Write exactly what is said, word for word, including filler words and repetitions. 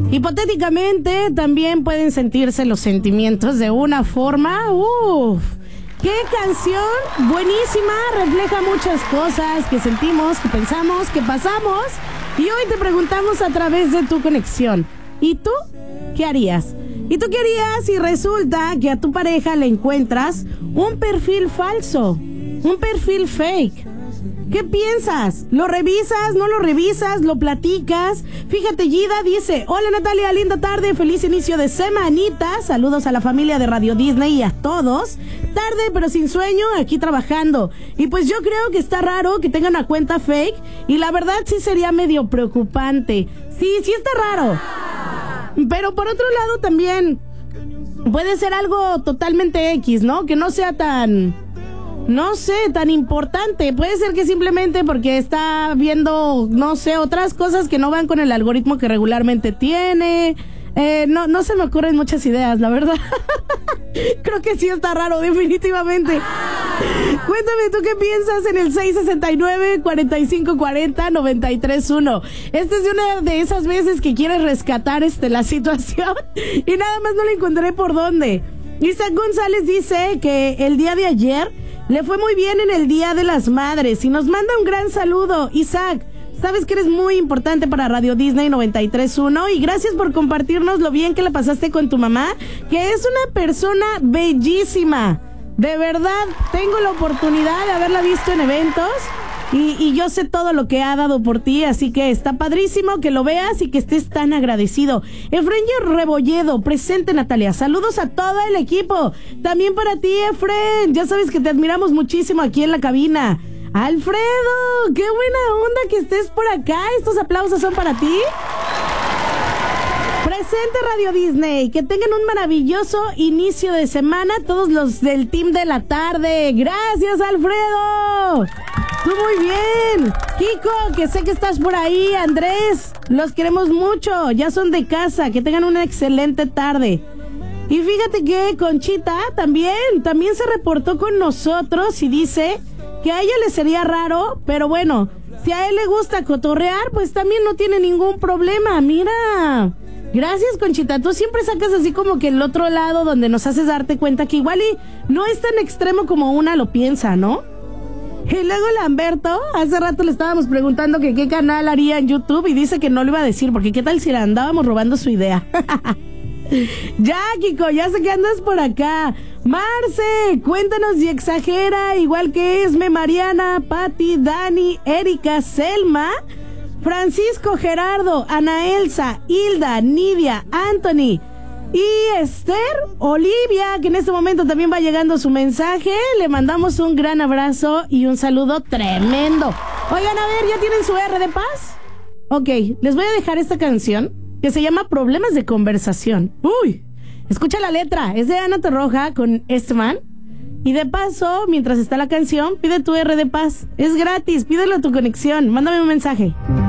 Hipotéticamente, también pueden sentirse los sentimientos de una forma... ¡Uf! ¡Qué canción! Buenísima, refleja muchas cosas que sentimos, que pensamos, que pasamos. Y hoy te preguntamos a través de tu conexión. ¿Y tú qué harías? ¿Y tú qué harías si resulta que a tu pareja le encuentras un perfil falso? Un perfil fake. ¿Qué piensas? ¿Lo revisas? ¿No lo revisas? ¿Lo platicas? Fíjate, Gida dice: hola Natalia, linda tarde, feliz inicio de semanita. Saludos a la familia de Radio Disney y a todos. Tarde pero sin sueño, aquí trabajando. Y pues yo creo que está raro que tengan una cuenta fake. Y la verdad sí sería medio preocupante. Sí, sí está raro. Pero por otro lado también puede ser algo totalmente X, ¿no? Que no sea tan... no sé, tan importante. Puede ser que simplemente porque está viendo, no sé, otras cosas que no van con el algoritmo que regularmente tiene. Eh, no, no se me ocurren muchas ideas, la verdad. Creo que sí está raro, definitivamente. Cuéntame, ¿tú qué piensas en el seis sesenta y nueve, cuarenta y cinco cuarenta, noventa y tres uno? Esta es de una de esas veces que quieres rescatar este, la situación y nada más no le encontré por dónde. Isaac González dice que el día de ayer le fue muy bien en el Día de las Madres y nos manda un gran saludo. Isaac, sabes que eres muy importante para Radio Disney noventa y tres uno y gracias por compartirnos lo bien que la pasaste con tu mamá, que es una persona bellísima. De verdad, tengo la oportunidad de haberla visto en eventos y, y yo sé todo lo que ha dado por ti, así que está padrísimo que lo veas y que estés tan agradecido. Efren Rebolledo, presente Natalia, saludos a todo el equipo. También para ti, Efren, ya sabes que te admiramos muchísimo aquí en la cabina. Alfredo, qué buena onda que estés por acá, estos aplausos son para ti. Presente Radio Disney, que tengan un maravilloso inicio de semana todos los del team de la tarde. Gracias, Alfredo. Tú muy bien. Kiko, que sé que estás por ahí. Andrés, los queremos mucho, ya son de casa, que tengan una excelente tarde. Y fíjate que Conchita también, también se reportó con nosotros y dice que a ella le sería raro, pero bueno, si a él le gusta cotorrear, pues también no tiene ningún problema. Mira, gracias Conchita, tú siempre sacas así como que el otro lado donde nos haces darte cuenta que igual y no es tan extremo como una lo piensa, ¿no? Y luego Lamberto, hace rato le estábamos preguntando que qué canal haría en YouTube y dice que no lo iba a decir, porque qué tal si le andábamos robando su idea. Ya, Kiko, ya sé que andas por acá. Marce, cuéntanos y exagera, igual que Esme, Mariana, Patti, Dani, Erika, Selma, Francisco, Gerardo, Ana Elsa, Hilda, Nidia, Anthony y Esther, Olivia, que en este momento también va llegando su mensaje. Le mandamos un gran abrazo y un saludo tremendo. Oigan, a ver, ¿ya tienen su R de paz? Ok, les voy a dejar esta canción que se llama Problemas de Conversación. Uy, escucha la letra, es de Ana Torroja con Esteban. Y de paso, mientras está la canción, pide tu R de paz. Es gratis, pídelo a tu conexión, mándame un mensaje.